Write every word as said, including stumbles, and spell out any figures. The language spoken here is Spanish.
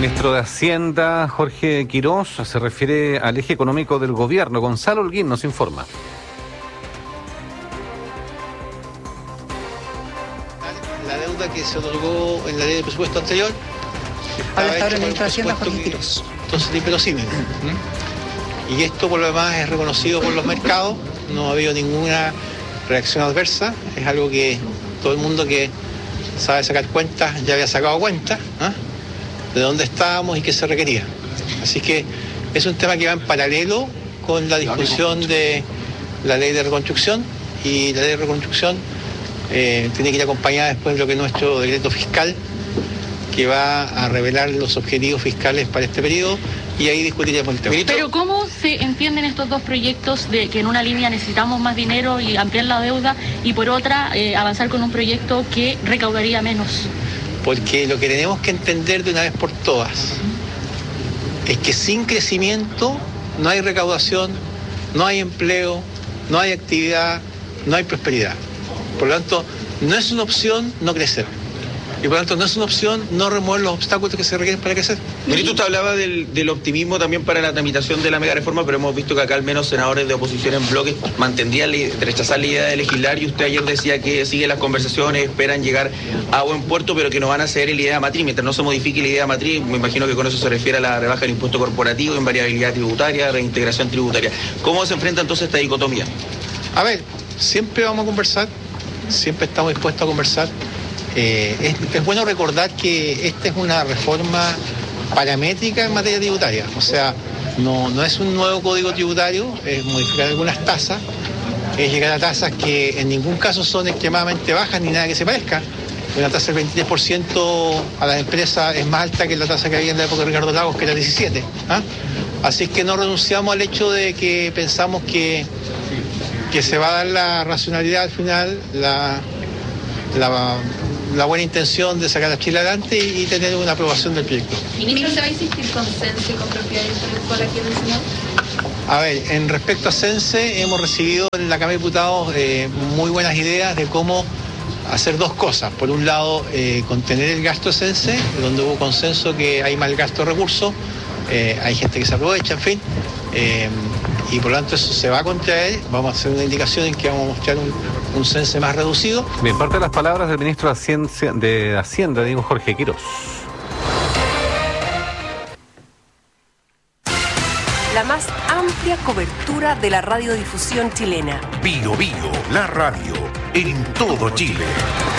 Ministro de Hacienda, Jorge Quirós, se refiere al eje económico del gobierno. Gonzalo Holguín nos informa. La deuda que se otorgó en la ley de presupuesto anterior. Habla hasta ahora el ministro de Hacienda, Jorge Quirós. Entonces es inverosímil. Y esto por lo demás es reconocido por los mercados, no ha habido ninguna reacción adversa, es algo que todo el mundo que sabe sacar cuentas ya había sacado cuentas, ¿eh? de dónde estábamos y qué se requería. Así que es un tema que va en paralelo con la discusión de la ley de reconstrucción, y la ley de reconstrucción eh, tiene que ir acompañada después de lo que es nuestro decreto fiscal, que va a revelar los objetivos fiscales para este periodo, y ahí discutiremos el tema. Pero ¿cómo se entienden estos dos proyectos de que en una línea necesitamos más dinero y ampliar la deuda, y por otra eh, avanzar con un proyecto que recaudaría menos? Porque lo que tenemos que entender de una vez por todas es que sin crecimiento no hay recaudación, no hay empleo, no hay actividad, no hay prosperidad. Por lo tanto, no es una opción no crecer. Y por lo tanto no es una opción no remover los obstáculos que se requieren para crecer. Ministro, usted hablaba del, del optimismo también para la tramitación de la mega reforma, pero hemos visto que acá al menos senadores de oposición en bloque mantendrían de rechazar la idea de legislar, y usted ayer decía que siguen las conversaciones, esperan llegar a buen puerto, pero que no van a ceder la idea matriz. Mientras no se modifique la idea matriz, me imagino que con eso se refiere a la rebaja del impuesto corporativo, invariabilidad tributaria, reintegración tributaria. ¿Cómo se enfrenta entonces esta dicotomía? A ver, siempre vamos a conversar, siempre estamos dispuestos a conversar. Eh, es, es bueno recordar que esta es una reforma paramétrica en materia tributaria, o sea, no, no es un nuevo código tributario, es modificar algunas tasas, es llegar a tasas que en ningún caso son extremadamente bajas ni nada que se parezca. Una tasa del veintitrés por ciento a las empresas es más alta que la tasa que había en la época de Ricardo Lagos, que era diecisiete por ciento. ¿ah? Así que no renunciamos al hecho de que pensamos que, que se va a dar la racionalidad al final, la... la la buena intención de sacar a Chile adelante y, y tener una aprobación del proyecto. Ministro, ¿se va a existir consenso y con propiedad intelectual aquí en el Senado? A ver, en respecto a CENSE, hemos recibido en la Cámara de Diputados eh, muy buenas ideas de cómo hacer dos cosas. Por un lado, eh, contener el gasto de CENSE, donde hubo consenso que hay mal gasto de recursos, eh, hay gente que se aprovecha, en fin. Eh, y por lo tanto eso se va a contraer, vamos a hacer una indicación en que vamos a mostrar un, un CENSE más reducido. Bien, parte de las palabras del ministro de Hacienda, de Hacienda, digo, Jorge Quirós. La más amplia cobertura de la radiodifusión chilena. Bio Bio, la radio, en todo Chile.